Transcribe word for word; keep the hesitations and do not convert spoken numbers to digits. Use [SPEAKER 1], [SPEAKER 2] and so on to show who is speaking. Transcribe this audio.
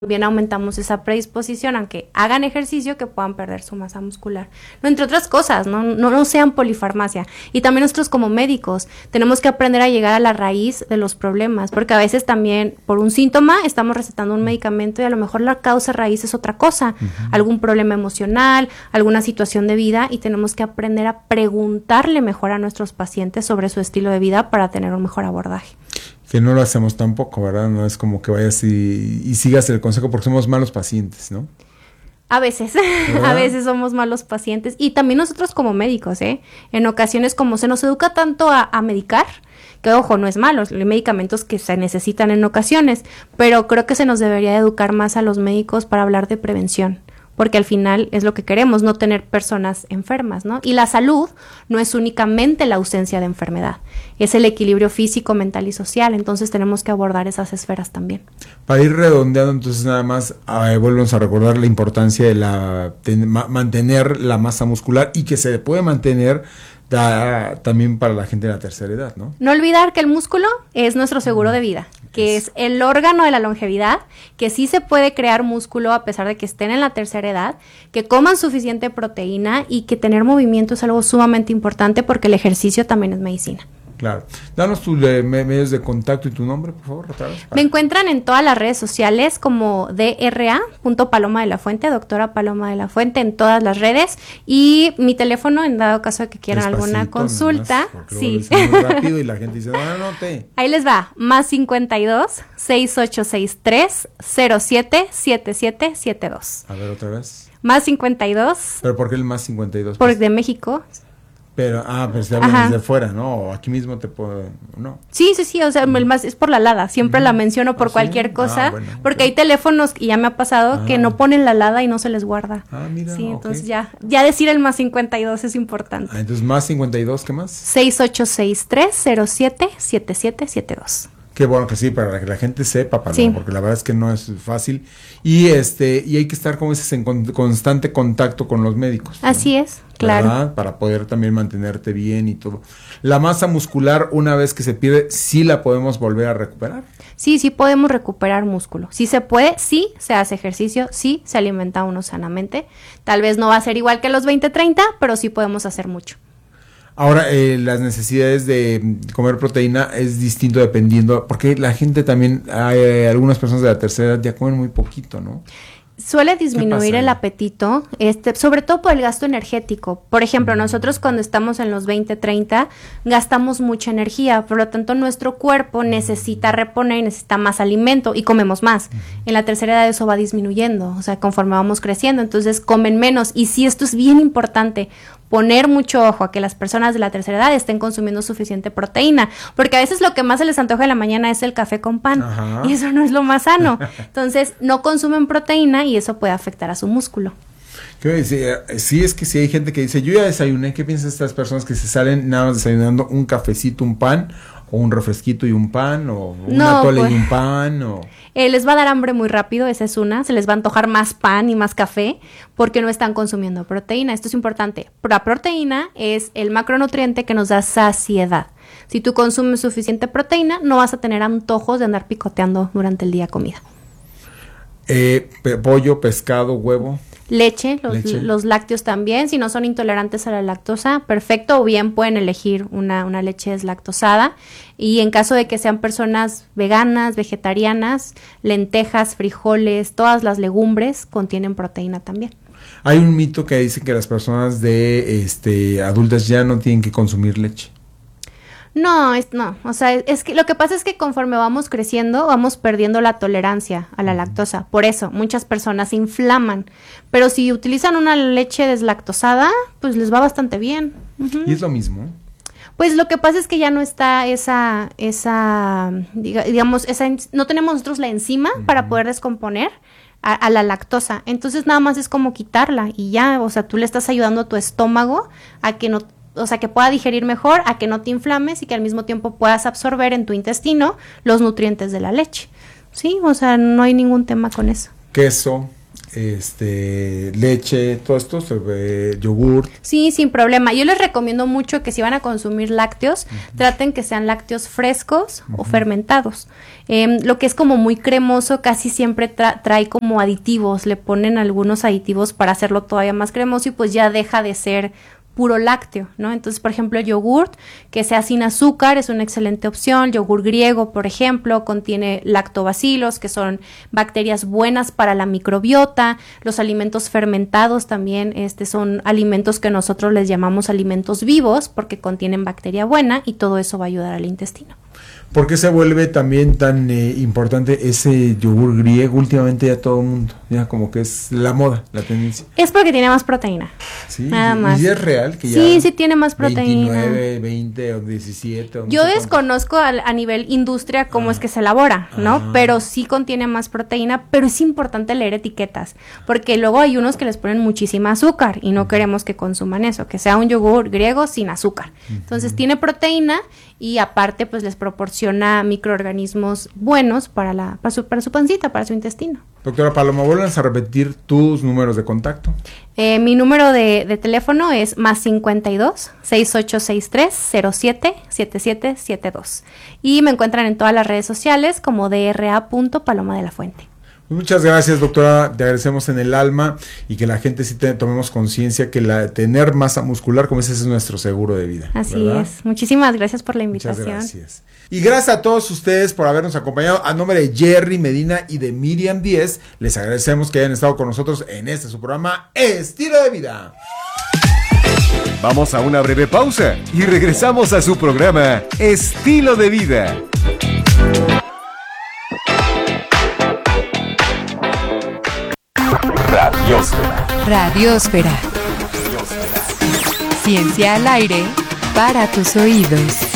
[SPEAKER 1] También aumentamos esa predisposición, aunque hagan ejercicio, que puedan perder su masa muscular. No, entre otras cosas, no, no, no sean polifarmacia. Y también nosotros como médicos tenemos que aprender a llegar a la raíz de los problemas, porque a veces también por un síntoma estamos recetando un medicamento y a lo mejor la causa raíz es otra cosa, uh-huh. algún problema emocional, alguna situación de vida, y tenemos que aprender a preguntarle mejor a nuestros pacientes sobre su estilo de vida para tener un mejor abordaje.
[SPEAKER 2] Que no lo hacemos tampoco, ¿verdad? No es como que vayas y, y sigas el consejo porque somos malos pacientes, ¿no?
[SPEAKER 1] A veces, ¿verdad? A veces somos malos pacientes. Y también nosotros como médicos, ¿eh? En ocasiones como se nos educa tanto a, a medicar, que ojo, no es malo, hay medicamentos que se necesitan en ocasiones, pero creo que se nos debería educar más a los médicos para hablar de prevención. Porque al final es lo que queremos, no tener personas enfermas, ¿no? Y la salud no es únicamente la ausencia de enfermedad, es el equilibrio físico, mental y social, entonces tenemos que abordar esas esferas también.
[SPEAKER 2] Para ir redondeando, entonces nada más, eh, volvemos a recordar la importancia de, la, de ma- mantener la masa muscular y que se puede mantener da, también para la gente de la tercera edad, ¿no?
[SPEAKER 1] No olvidar que el músculo es nuestro seguro de vida, que es el órgano de la longevidad, que sí se puede crear músculo a pesar de que estén en la tercera edad, que coman suficiente proteína y que tener movimiento es algo sumamente importante porque el ejercicio también es medicina.
[SPEAKER 2] Claro. Danos tus eh, medios de contacto y tu nombre, por favor, otra vez.
[SPEAKER 1] Me encuentran en todas las redes sociales como D R A punto Paloma de la Fuente, doctora Paloma de la Fuente, en todas las redes. Y mi teléfono, en dado caso de que quieran
[SPEAKER 2] Despacito,
[SPEAKER 1] alguna consulta.
[SPEAKER 2] Nomás,
[SPEAKER 1] sí.
[SPEAKER 2] Muy rápido y la gente dice, no, no, te.
[SPEAKER 1] Ahí les va, más cincuenta y dos, seis ocho seis tres, cero siete siete siete siete dos.
[SPEAKER 2] A ver, otra vez.
[SPEAKER 1] Más cincuenta y dos.
[SPEAKER 2] ¿Pero por qué el más cincuenta y dos?
[SPEAKER 1] Porque de México.
[SPEAKER 2] Pero, ah, pero se hablan desde fuera, ¿no? O aquí mismo te puedo, ¿no?
[SPEAKER 1] Sí, sí, sí, o sea, el más es por la LADA, siempre mm. la menciono por ¿Ah, cualquier sí? cosa, ah, bueno, porque okay. hay teléfonos, y ya me ha pasado, ah. que no ponen la LADA y no se les guarda.
[SPEAKER 2] Ah, mira,
[SPEAKER 1] sí,
[SPEAKER 2] okay.
[SPEAKER 1] entonces ya, ya decir el más cincuenta y dos es importante.
[SPEAKER 2] Ah, entonces más cincuenta y dos, ¿qué más?
[SPEAKER 1] seis ocho seis tres, cero siete siete siete siete dos.
[SPEAKER 2] Qué bueno que sí, para que la gente sepa, Paloma,
[SPEAKER 1] sí.
[SPEAKER 2] porque la verdad es que no es fácil. Y este y hay que estar, como dices, en con, constante contacto con los médicos, ¿no?
[SPEAKER 1] Así es, claro.
[SPEAKER 2] ¿Verdad? Para poder también mantenerte bien y todo. La masa muscular, una vez que se pierde, ¿sí la podemos volver a recuperar?
[SPEAKER 1] Sí, sí podemos recuperar músculo. Sí se puede, sí se hace ejercicio, sí se alimenta uno sanamente. Tal vez no va a ser igual que a los veinte, treinta, pero sí podemos hacer mucho.
[SPEAKER 2] Ahora, eh, las necesidades de comer proteína es distinto dependiendo, porque la gente también, hay eh, algunas personas de la tercera edad ya comen muy poquito, ¿no?
[SPEAKER 1] Suele disminuir el apetito, este, sobre todo por el gasto energético. Por ejemplo, mm. nosotros cuando estamos en los veinte, treinta, gastamos mucha energía, por lo tanto nuestro cuerpo necesita reponer y necesita más alimento y comemos más. Mm. En la tercera edad eso va disminuyendo, o sea, conforme vamos creciendo, entonces comen menos. Y sí, esto es bien importante, poner mucho ojo a que las personas de la tercera edad estén consumiendo suficiente proteína, porque a veces lo que más se les antoja en la mañana es el café con pan, Ajá. y eso no es lo más sano. Entonces, no consumen proteína y eso puede afectar a su músculo.
[SPEAKER 2] ¿Qué voy a decir? Sí, es que si hay gente que dice, yo ya desayuné, ¿qué piensan estas personas que se salen nada más desayunando un cafecito, un pan, o un refresquito y un pan, o un
[SPEAKER 1] no,
[SPEAKER 2] atole
[SPEAKER 1] pues,
[SPEAKER 2] y un pan, o...
[SPEAKER 1] Eh, les va a dar hambre muy rápido, esa es una, se les va a antojar más pan y más café porque no están consumiendo proteína. Esto es importante. La proteína es el macronutriente que nos da saciedad. Si tú consumes suficiente proteína, no vas a tener antojos de andar picoteando durante el día comida.
[SPEAKER 2] Eh, pe- pollo, pescado, huevo.
[SPEAKER 1] Leche los,
[SPEAKER 2] Leche,
[SPEAKER 1] los lácteos también, si no son intolerantes a la lactosa, perfecto, o bien pueden elegir una, una leche deslactosada. Y en caso de que sean personas veganas, vegetarianas, lentejas, frijoles, todas las legumbres contienen proteína también.
[SPEAKER 2] Hay un mito que dice que las personas de este adultas ya no tienen que consumir leche.
[SPEAKER 1] No, es, no, o sea, es que lo que pasa es que conforme vamos creciendo, vamos perdiendo la tolerancia a la lactosa. Por eso, muchas personas se inflaman. Pero si utilizan una leche deslactosada, pues les va bastante bien. Uh-huh.
[SPEAKER 2] ¿Y es lo mismo?
[SPEAKER 1] Pues lo que pasa es que ya no está esa, esa, diga, digamos, esa, no tenemos nosotros la enzima uh-huh. para poder descomponer a, a la lactosa. Entonces nada más es como quitarla y ya, o sea, tú le estás ayudando a tu estómago a que no... O sea, que pueda digerir mejor, a que no te inflames y que al mismo tiempo puedas absorber en tu intestino los nutrientes de la leche. Sí, o sea, no hay ningún tema con eso.
[SPEAKER 2] Queso, este, leche, todo esto, eh, yogur.
[SPEAKER 1] Sí, sin problema. Yo les recomiendo mucho que si van a consumir lácteos, uh-huh. traten que sean lácteos frescos uh-huh. o fermentados. Eh, lo que es como muy cremoso casi siempre tra- trae como aditivos, le ponen algunos aditivos para hacerlo todavía más cremoso y pues ya deja de ser puro lácteo, ¿no? Entonces, por ejemplo, el yogurt que sea sin azúcar es una excelente opción. Yogur griego, por ejemplo, contiene lactobacilos, que son bacterias buenas para la microbiota. Los alimentos fermentados también este, son alimentos que nosotros les llamamos alimentos vivos porque contienen bacteria buena y todo eso va a ayudar al intestino.
[SPEAKER 2] ¿Por qué se vuelve también tan eh, importante ese yogur griego? Últimamente ya todo el mundo, ya como que es la moda, la tendencia.
[SPEAKER 1] Es porque tiene más proteína.
[SPEAKER 2] Sí,
[SPEAKER 1] nada más.
[SPEAKER 2] ¿Y es real que ya?
[SPEAKER 1] Sí, sí tiene más proteína.
[SPEAKER 2] veintinueve, veinte o diecisiete. O no
[SPEAKER 1] Yo
[SPEAKER 2] sé
[SPEAKER 1] desconozco a, a nivel industria cómo ah. es que se elabora, ¿no? Ah. Pero sí contiene más proteína, pero es importante leer etiquetas, porque luego hay unos que les ponen muchísima azúcar y no uh-huh. queremos que consuman eso, que sea un yogur griego sin azúcar. Uh-huh. Entonces tiene proteína y aparte pues les proporciona microorganismos buenos para la para su, para su pancita, para su intestino.
[SPEAKER 2] Doctora Paloma, ¿vuelves a repetir tus números de contacto?
[SPEAKER 1] Eh, mi número de, de teléfono es más cincuenta y dos, sesenta y ocho sesenta y tres, cero siete, setenta y siete setenta y dos y me encuentran en todas las redes sociales como D R A punto Paloma de la Fuente.
[SPEAKER 2] Muchas gracias, doctora, te agradecemos en el alma y que la gente sí te, tomemos conciencia que la tener masa muscular, como ese es nuestro seguro de vida.
[SPEAKER 1] Así
[SPEAKER 2] ¿verdad?
[SPEAKER 1] es, muchísimas gracias por la invitación.
[SPEAKER 2] Muchas gracias. Y gracias a todos ustedes por habernos acompañado. A nombre de Jerry Medina y de Miriam Díez, les agradecemos que hayan estado con nosotros en este su programa Estilo de Vida.
[SPEAKER 3] Vamos a una breve pausa y regresamos a su programa Estilo de Vida.
[SPEAKER 4] Radiósfera. Radiósfera. Ciencia al aire para tus oídos.